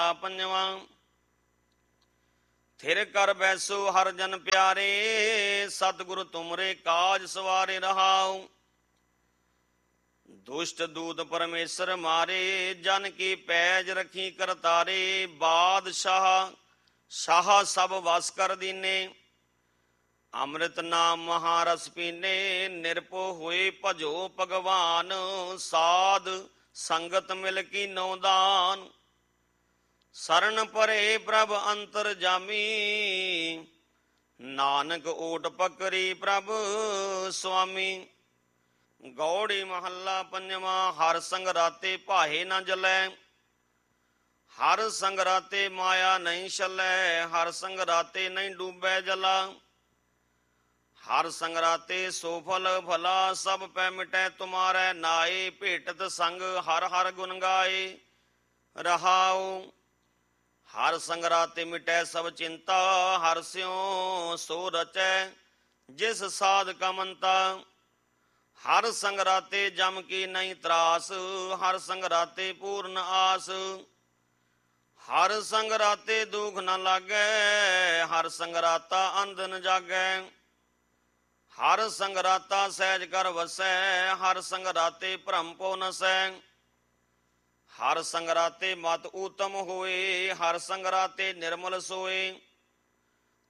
ਪੰਜਵਾਂ। ਥਿਰ ਕਰ ਬੈਸੋ ਹਰ ਜਨ ਪਿਆਰੇ, ਸਤਿਗੁਰ ਤੁਮਰੇ ਕਾਜ ਸਵਾਰੇ ਰਹਾਉ। ਦੁਸ਼ਟ ਦੂਤ ਪਰਮੇਸ਼ਰ ਮਾਰੇ, ਜਨ ਕੀ ਪੈਜ ਰਖੀ ਕਰਤਾਰੇ। ਬਾਦਸ਼ਾਹ ਸ਼ਾਹ ਸਭ ਵਸ ਕਰ ਦੀਨੇ, ਅੰਮ੍ਰਿਤ ਨਾਮ ਮਹਾਰਸ ਪੀਨੇ। ਨਿਰਭਉ ਹੋਏ ਭਜੋ ਭਗਵਾਨ, ਸਾਧ ਸੰਗਤ ਮਿਲ ਕੀ ਨੌਦਾਨ। ਸਰਨ ਪਰੇ ਪ੍ਰਭ ਅੰਤਰ ਜਾਮੀ, ਨਾਨਕ ਓਟ ਪਕਰੀ ਪ੍ਰਭ ਸੁਆਮੀ। ਗੌੜੀ ਮਹੱਲਾ ਪੰਜਵਾਂ। ਹਰ ਸੰਗਰਾਤੇ ਭਾਏ ਨਾ ਜਲੈ, ਹਰ ਸੰਗਰਾਤੇ ਮਾਇਆ ਨਹੀਂ ਛਲੈ। ਹਰ ਸੰਗਰਾਤੇ ਨਹੀਂ ਡੂਬੈ ਜਲਾ, ਹਰ ਸੰਗਰਾਤੇ ਸੋ ਫਲ ਭਲਾ। ਸਭ ਪੈ ਮਿਟੈ ਤੁਮਾਰੈ ਨਾਏ, ਭੇਟਤ ਸੰਗ ਹਰ ਹਰ ਗੁਣ ਗਾਏ ਰਹਾਉ। ਹਰ ਸੰਗਰਾਤੇ ਮਿਟੈ ਸਭ ਚਿੰਤਾ, ਹਰ ਸਿਉ ਸੋ ਰਚੈ ਜਿਸ ਸਾਧ ਕਾ ਮੰਤਾ। ਹਰ ਸੰਗਰਾਤੇ ਜਮ ਕੀ ਨਹੀਂ ਤਰਾਸ, ਹਰ ਸੰਗਰਾਤੇ ਪੂਰਨ ਆਸ। ਹਰ ਸੰਗਰਾਤੇ ਦੁਖ ਨ ਲਾਗੈ, ਹਰ ਸੰਗਰਾਤਾ ਅੰਧਨ ਜਾਗੈ। ਹਰ ਸੰਗਰਾਤਾ ਸਹਿਜ ਕਰ ਵਸੈ, ਹਰ ਸੰਗਰਾਤੇ ਭਰਮ ਪੋ ਨਸੈ। ਹਰ ਸੰਗਰਾਤੇ ਮਤ ਊਤਮ ਹੋਏ, ਹਰ ਸੰਗਰਾਤੇ ਨਿਰਮਲ ਸੋਏ।